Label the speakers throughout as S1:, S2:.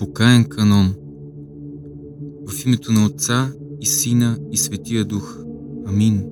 S1: Покаен канон. В името на Отца и Сина и Светия Дух. Амин.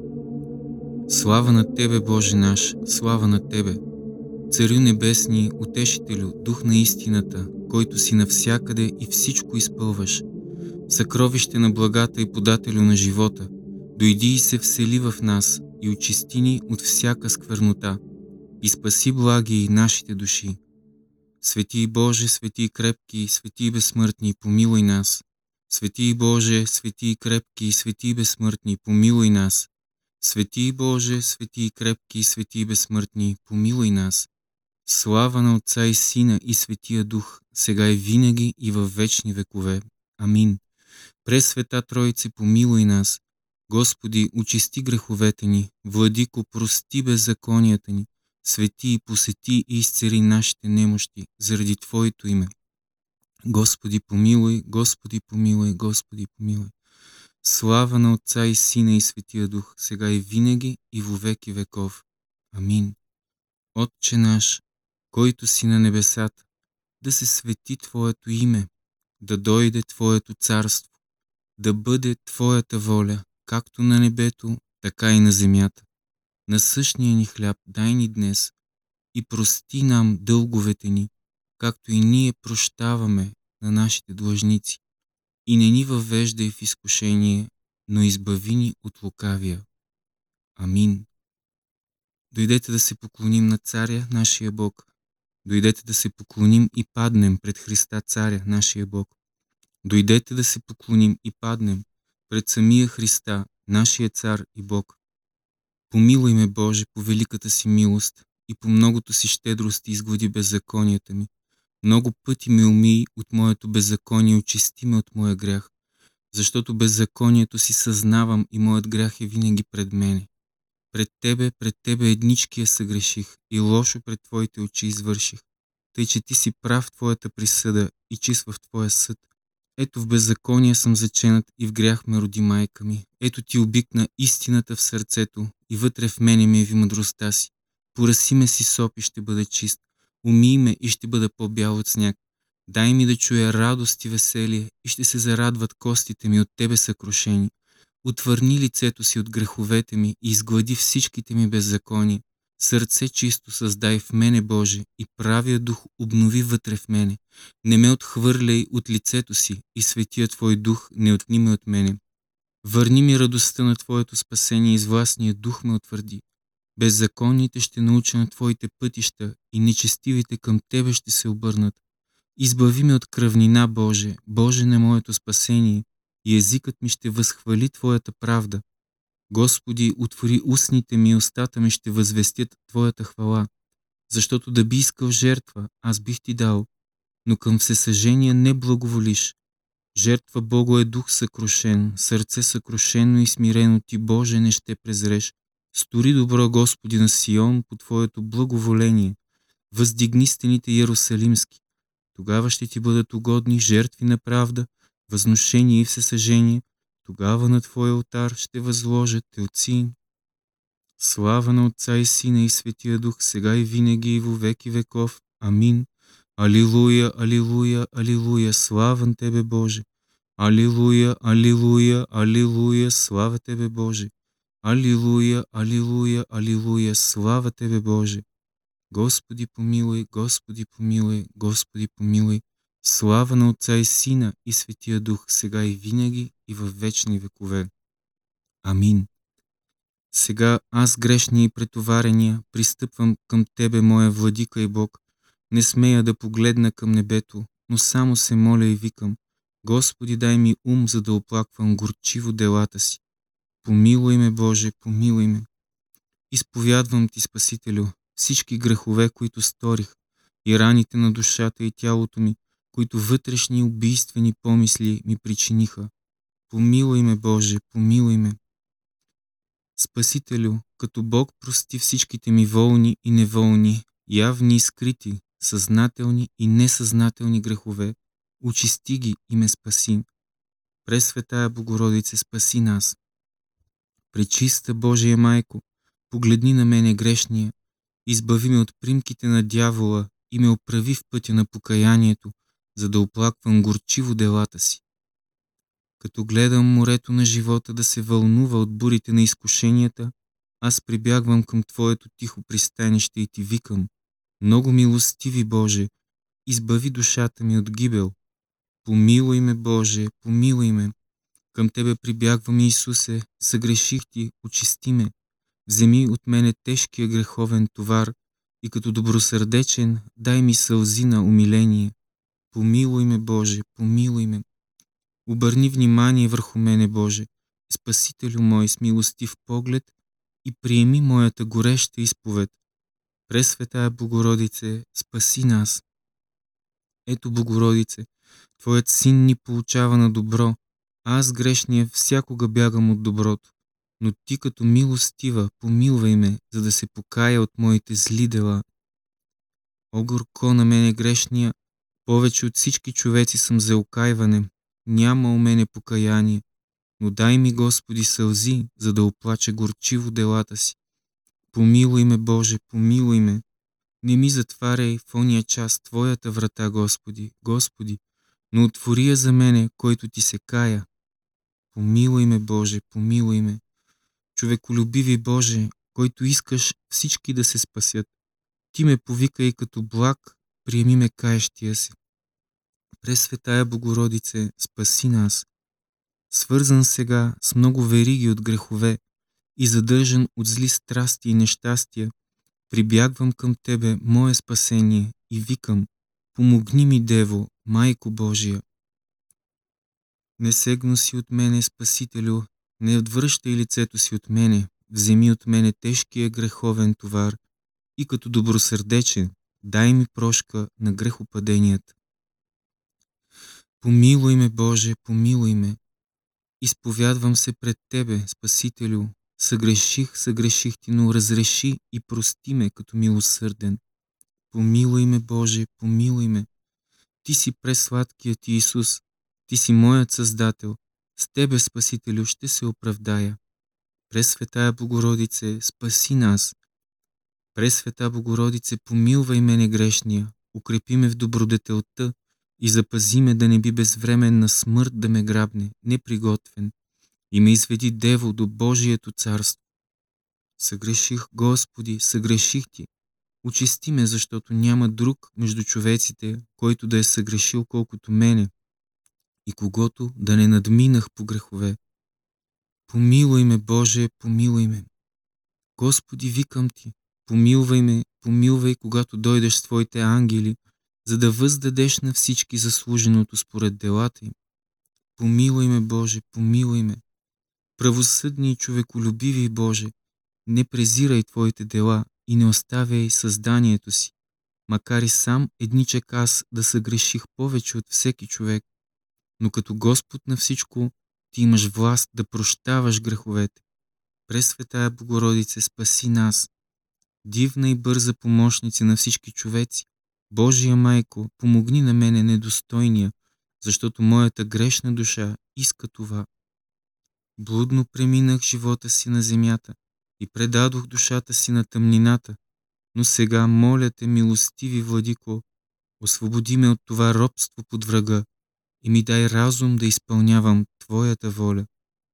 S1: Слава на Тебе, Боже наш, слава на Тебе, Царю Небесни, Утешителю, Дух на истината, който си навсякъде и всичко изпълваш, съкровище на благата и подателю на живота, дойди и се всели в нас и очисти ни от всяка сквернота и спаси благи нашите души. Свети Боже, свети крепки, свети безсмъртни, помилуй нас. Свети Боже, свети крепки, свети безсмъртни, помилуй нас. Свети Боже, свети крепки, свети безсмъртни, помилуй нас. Слава на Отца и Сина и Светия Дух, сега и винаги и във вечни векове. Амин. Пресвета Троице, помилуй нас. Господи, очисти греховете ни, Владико, прости беззаконията ни, свети и посети и изцели нашите немощи заради Твоето име. Господи, помилуй, Господи, помилуй, Господи, помилуй. Слава на Отца и Сина и Светия Дух, сега и винаги и во веки веков. Амин. Отче наш, който си на небесата, да се свети Твоето име, да дойде Твоето царство, да бъде Твоята воля, както на небето, така и на земята. Насъщния ни хляб дай ни днес и прости нам дълговете ни, както и ние прощаваме на нашите длъжници. И не ни въвеждай в изкушение, но избави ни от лукавия. Амин. Дойдете да се поклоним на Царя, нашия Бог. Дойдете да се поклоним и паднем пред Христа Царя, нашия Бог. Дойдете да се поклоним и паднем пред самия Христа, нашия Цар и Бог. Помилуй ме, Боже, по великата си милост и по многото си щедрост изглади беззаконията ми. Много пъти ме умий от моето беззаконие, очисти ме от моя грях, защото беззаконието си съзнавам и моят грях е винаги пред мене. Пред Тебе еднички я съгреших и лошо пред Твоите очи извърших, тъй че Ти си прав в Твоята присъда и чист в Твоя съд. Ето в беззаконие съм заченат и в грях ме роди майка ми. Ето Ти обикна истината в сърцето и вътре в мене ме яви мъдростта си. Пораси ме си соп и ще бъда чист. Умий ме и ще бъда по-бял от сняг. Дай ми да чуя радост и веселие и ще се зарадват костите ми от Тебе съкрушени. Отвърни лицето си от греховете ми и изглади всичките ми беззакония. Сърце чисто създай в мене, Боже, и правия дух обнови вътре в мене. Не ме отхвърляй от лицето си и светия Твой дух не отниме от мене. Върни ми радостта на Твоето спасение и с властния дух ме утвърди. Беззаконните ще науча на Твоите пътища и нечестивите към Тебе ще се обърнат. Избави ме от кръвнина, Боже, Боже на моето спасение, и езикът ми ще възхвали Твоята правда. Господи, отвори устните ми и устата ми ще възвестят Твоята хвала, защото да би искал жертва, аз бих Ти дал, но към всесъжение не благоволиш. Жертва Богу е дух съкрушен, сърце съкрушено и смирено Ти, Боже, не ще презреш. Стори добро, Господи, на Сион по Твоето благоволение. Въздигни стените Иерусалимски. Тогава ще Ти бъдат угодни жертви на правда, възношение и всесъжение. Тогава на Твоя олтар ще възложат телци. Слава на Отца и Сина и Светия Дух, сега и винаги и во веки веков. Амин. Алилуя, алилуя, алилуя, слава на Тебе, Боже. Алилуя, алилуя, алилуя, слава Тебе, Боже. Алилуя, алилуя, алилуя, слава Тебе, Боже. Господи помилуй, Господи помилуй, Господи помилуй. Слава на Отца и Сина и Светия Дух, сега и винаги и във вечни векове. Амин. Сега аз, грешния и претоварения, пристъпвам към Тебе, моя Владика и Бог. Не смея да погледна към небето, но само се моля и викам: Господи, дай ми ум, за да оплаквам горчиво делата си. Помилуй ме, Боже, помилуй ме. Изповядвам Ти, Спасителю, всички грехове, които сторих, и раните на душата и тялото ми, които вътрешни убийствени помисли ми причиниха. Помилуй ме, Боже, помилуй ме. Спасителю, като Бог прости всичките ми волни и неволни, явни и скрити, съзнателни и несъзнателни грехове, очисти ги и ме спаси. Пресветая Богородице, спаси нас. Пречиста Божия Майко, погледни на мене грешния, избави ме от примките на дявола и ме оправи в пътя на покаянието, за да оплаквам горчиво делата си. Като гледам морето на живота да се вълнува от бурите на изкушенията, аз прибягвам към Твоето тихо пристанище и Ти викам: много милостиви Боже, избави душата ми от гибел. Помилуй ме, Боже, помилуй ме. Към Тебе прибягвам, Исусе, съгреших Ти, очисти ме. Вземи от мене тежкия греховен товар и като добросърдечен дай ми сълзи на умиление. Помилуй ме, Боже, помилуй ме. Обърни внимание върху мене, Боже, Спасителю мой с милостив поглед и приеми моята гореща изповед. Пресветая Богородице, спаси нас. Ето, Богородице, Твоят син ни получава на добро, а аз грешния всякога бягам от доброто. Но Ти като милостива, помилвай ме, за да се покая от моите зли дела. О, горко на мене грешния, повече от всички човеци съм за окайване, няма у мене покаяние, но дай ми, Господи, сълзи, за да оплача горчиво делата си. Помилуй ме, Боже, помилуй ме. Не ми затваряй в ония час Твоята врата, Господи, Господи, но отвори я за мене, който Ти се кая. Помилуй ме, Боже, помилуй ме. Човеколюбиви Боже, който искаш всички да се спасят, Ти ме повикай като благ, приеми ме каещия се. Пресветая Богородице, спаси нас. Свързан сега с много вериги от грехове и задържан от зли страсти и нещастия, прибягвам към Тебе, мое спасение, и викам: помогни ми, Дево, Майко Божия. Не сегно си от мене, Спасителю, не отвръщай лицето си от мене, вземи от мене тежкия греховен товар и като добросърдечен дай ми прошка на грехопаденията. Помилуй ме, Боже, помилуй ме. Изповядвам се пред Тебе, Спасителю. Съгреших Ти, но разреши и прости ме като милосърден. Помилуй ме, Боже, помилуй ме. Ти си пресладкият Ти Исус, Ти си моят Създател. С Тебе, Спасителю, ще се оправдая. Пресветая Богородице, спаси нас. Пресвета Богородице, помилвай мене грешния, укрепи ме в добродетелта и запази ме да не би безвременна смърт да ме грабне, неприготвен, и ме изведи, Дево, до Божието царство. Съгреших, Господи, съгреших Ти. Очисти ме, защото няма друг между човеците, който да е съгрешил колкото мене и когото да не надминах по грехове. Помилуй ме, Боже, помилуй ме. Господи, викам Ти, помилвай ме, помилвай, когато дойдеш с Твоите ангели, за да въздадеш на всички заслуженото според делата им. Помилуй ме, Боже, помилуй ме. Правосъдни и човеколюбиви Боже, не презирай Твоите дела и не оставяй създанието си, макар и сам едничък аз да съгреших повече от всеки човек, но като Господ на всичко, Ти имаш власт да прощаваш греховете. Пресветая Богородице, спаси нас. Дивна и бърза помощница на всички човеци, Божия Майко, помогни на мене недостойния, защото моята грешна душа иска това. Блудно преминах живота си на земята и предадох душата си на тъмнината, но сега моля Те, милостиви Владико, освободи ме от това робство под врага и ми дай разум да изпълнявам Твоята воля.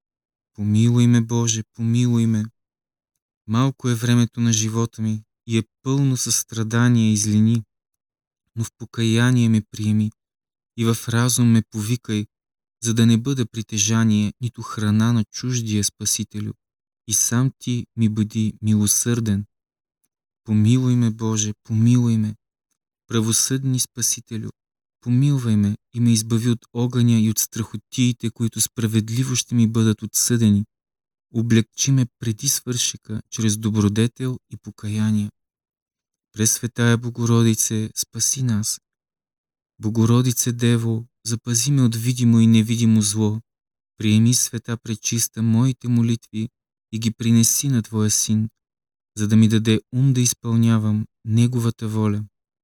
S1: Помилуй ме, Боже, помилуй ме. Малко е времето на живота ми и е пълно със страдания и злини, но в покаяние ме приеми и в разум ме повикай, за да не бъда притежание, нито храна на чуждия Спасителю, и сам Ти ми бъди милосърден. Помилуй ме, Боже, помилуй ме. Правосъдни Спасителю, помилвай ме и ме избави от огъня и от страхотиите, които справедливо ще ми бъдат отсъдени. Облегчи ме преди свършика, чрез добродетел и покаяние. Пресветая Богородице, спаси нас. Богородице Дево, запази ме от видимо и невидимо зло. Приеми, света пречиста, моите молитви и ги принеси на Твоя Син, за да ми даде ум да изпълнявам Неговата воля.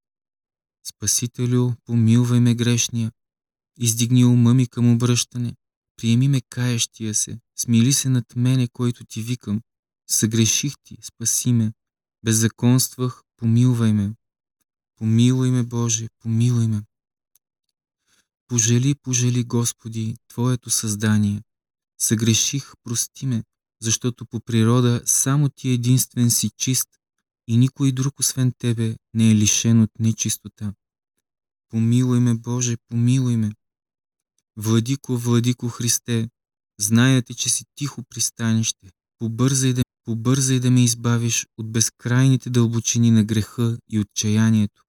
S1: Спасителю, помилвай ме грешния, издигни ума ми към обръщане, приеми ме каещия се, смили се над мене, който Ти викам, съгреших Ти, спаси ме, беззаконствах, помилвай ме. Помилуй ме, Боже, помилуй ме. Пожали, пожали, Господи, Твоето създание. Съгреших, прости ме, защото по природа само Ти единствен си чист и никой друг освен Тебе не е лишен от нечистота. Помилуй ме, Боже, помилуй ме. Владико, Владико Христе, знаете, че си тихо пристанище. Побързай да ме избавиш от безкрайните дълбочини на греха и отчаянието.